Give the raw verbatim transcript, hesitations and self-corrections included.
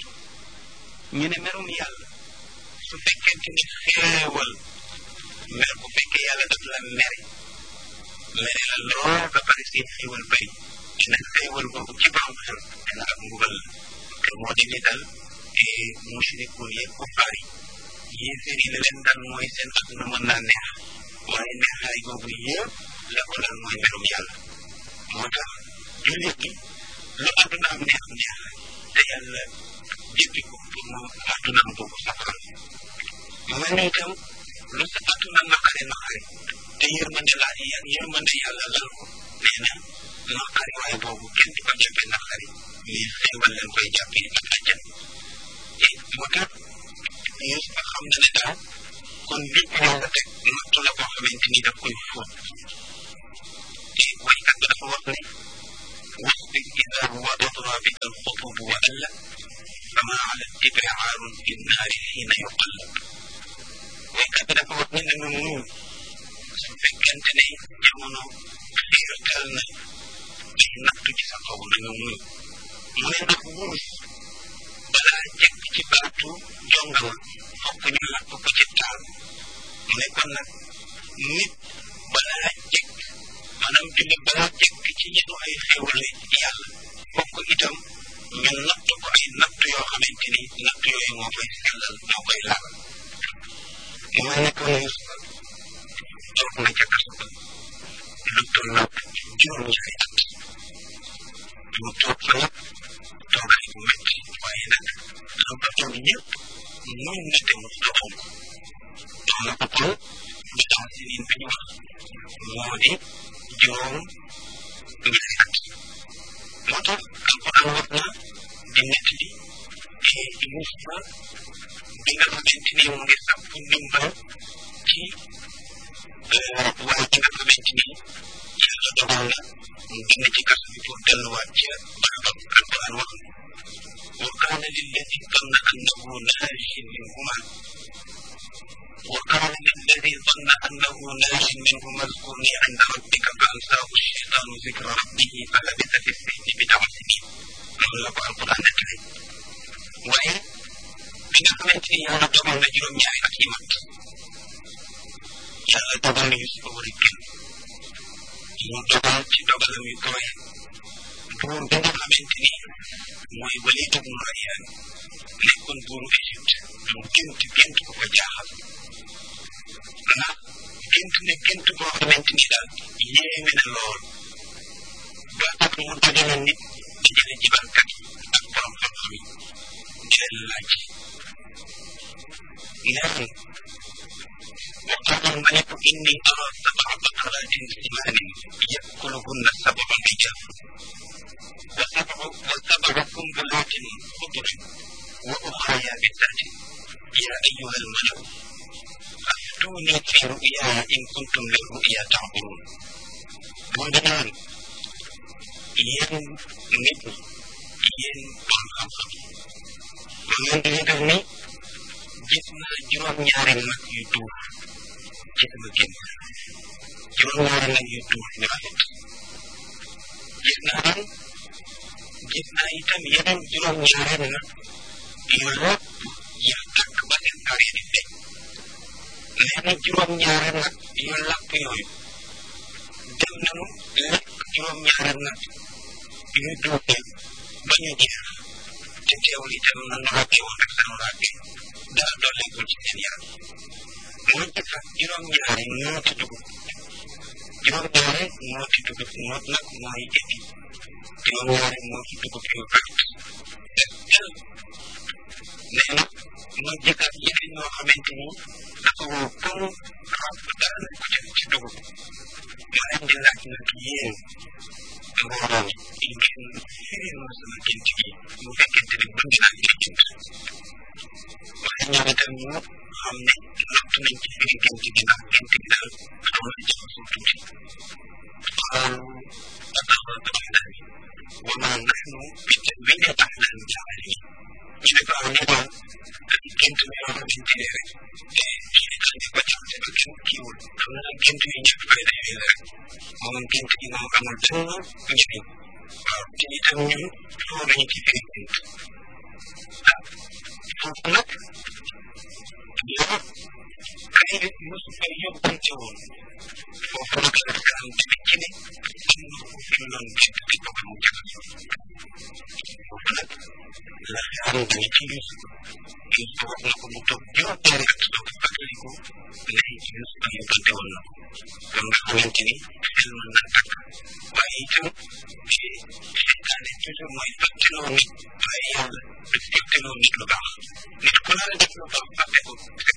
ñu ne merum yàlla su fekkente ni xéewal mer bu fekkee yàlla daf la mere mere la lool ba pare si xéewal bari dina xéewal boobu ci borom xel dina ak mbugal la te moo di li dal mushrikuun yi kuffaar yi yéeféer yi la leen dal mooy seen adduna mën naa neex waaye neexaay boobu yëpp la ko dal mooy merum yàlla moo tax jullit gi lu addunaam neex neex te yàlla jéppi ko pour mu addunaam boobu safara mu mel ni itam lu sa adduna naqare naqare te yërmande laa yërmande yàlla lal ko nee na naqari waaye boobu kenn di ko jàppee naqari mais xéewal leen koy jàppee ak àjjan moo tax Yuusufa xam na ne daal kon lii ko yàlla teg nattu la boo xamante ni daf koy fóot te waykat bi dafa wax ne wasbir idaa wadaraa bika alxutubu wa alla fama ala tibaarun fi nnaari xiina yuqallab waykat bi dafa wax ne na nga muñ su fekkente ne jamono xiirtal na ay nattu ci sa kaw na nga muñ mu ne ndax wurus balaa jekk ci baatu jongama fokk ñu lakk ko ci taal mu ne kon nag nit balaa jekk maanaam jullit balaa jekk ci yenu ay xéwale yàlla fokk itam ñu natt ko ay natt yoo xamante ni natt yooyu moo koy sellal moo koy laal mu mel ne kon Yuusufa toog na ca kaso ba lu tolloog juróom-ñaari at mu toog fa nag toogaay bu métti waaye nag la ba toog ñëpp muñ na te mu doxal ko toog na ko kon ba tax si niin bi ñu wax moo di juróom ñaari at moo tax alquran wax na di netti li Yuusufa bi nga xamante ni mu ngi sàkku ndimbal ci waaye ci nga xamante ni yàlla dogal na mu génn ci kaso bi pour delluwaat ci barabam alquran wax na wa qaala lilladi zanna annahu naajin minhuma wa qaala lilladi zanna annahu naajin minhuma uzkurni inda rabbika fa ansaahu shaytaanu zikra rabbihi fa labisa fi sijni bid'a sinin loolu la ko alquran nettali waaye bi nga xamante ni yàlla dogal na juróom-ñaari at yi mat yàlla dogal na Yuusufa war a génn mu dogal ci dogalam yu kawe buur bi nga xamante ni mooy Waliid ibn Rayyaan nekkoon buuru Égypte mu gént gént ko ko jaaxal ndax gént ne gént boo xamante ni daal yéeme na lool ba tax mu dajale nit dajale jibarkat yi ak borom xam-xam yi di leen laaj neen وقال الملك إني أرى سبع بقرات سمان يأكلهن سبع عجاف وسبع وسبع سنبلات خضر وأخرى يابسات يا أيها الملأ أفتوني في رؤياي إن كنتم للرؤيا تعبرون وبنان ين نبي ين بالخمخم ومن دون gis naa juróom-ñaari nag yu duuf ci sama gént juróom-ñaari nag yu duuf ñu rafet gis naa tam gis naa itam yeneen juróom-ñaari nag yu lépp yu tàkk ba seen kaw yi di feeñ nee na juróom-ñaari nag yu làpp yooyu dem nañu lekk juróom-ñaari nag yu duufee ba ñu jeex te teewul itam nañu ràggee woon rek seen ràggee dara dolleekul ci seen yaram moo ci sax juróom-ñaari mooti dugub juróom-ñaari mooti dugub moot nag mooy jëndi juróom-ñaari mooti dugub yu vert tel nee na mu jëkkaat yeneen yoo xamante ni dafa woo pour ràbb dara nañ ko ci ci dugub ma leen di laaj nag yéen mbooloo mi ngeen firil ma sama gént gi bu fekkente ni bëgg naa ngeen gént waaye ñoom itam ñu xam ne lott nañ ci firi gént gi ndax gént gi daal xaw na jaxasoo tuuti qaalu ataxaddathna wa maa nahnu bi ta'wiili al-ahlaami bi-'aalimin ñu ne ko am ni daal gént mi yoo xamante ne rek dañ ko jaxase ba kenn kiiwul xam naa gént yi ñëpp fay dafee la rek moom gént gi moom amul benn njëriñ waaw te itam ñun xaw nañu ci firi gént ah xelam tamit ci ne am na ku fi noon gént te ko mu jaxasoo foofu nag la xelam dana ci Yuusuf Yuusuf wax na ko mu toog juróom-ñaari at doog a fàttaliku ne Yuusuf yóbbante woon na ko kon nga xamante ni xel mën na tàkk waaye itam seytaane toujours mooy fàttaloo nit